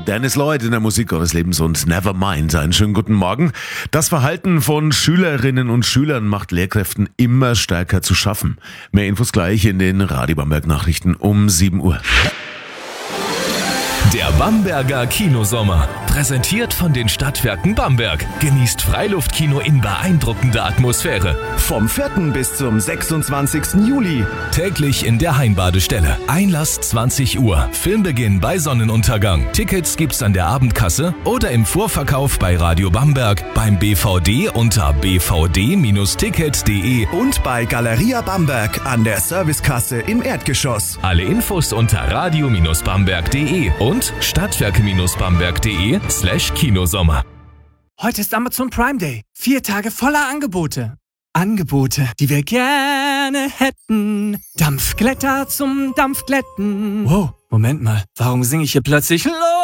Dennis Lloyd in der Musik eures Lebens und Nevermind. Einen schönen guten Morgen. Das Verhalten von Schülerinnen und Schülern macht Lehrkräften immer stärker zu schaffen. Mehr Infos gleich in den Radio Bamberg Nachrichten um 7 Uhr. Der Bamberger Kinosommer. Präsentiert von den Stadtwerken Bamberg. Genießt Freiluftkino in beeindruckender Atmosphäre. Vom 4. bis zum 26. Juli. Täglich in der Heimbadestelle. Einlass 20 Uhr. Filmbeginn bei Sonnenuntergang. Tickets gibt's an der Abendkasse oder im Vorverkauf bei Radio Bamberg, beim BVD unter bvd-ticket.de Und bei Galeria Bamberg an der Servicekasse im Erdgeschoss. Alle Infos unter radio-bamberg.de und stadtwerke-bamberg.de/Kinosommer. Heute ist Amazon Prime Day. 4 Tage voller Angebote. Angebote, die wir gerne hätten. Dampfglätter zum Dampfglätten. Wow, Moment mal. Warum singe ich hier plötzlich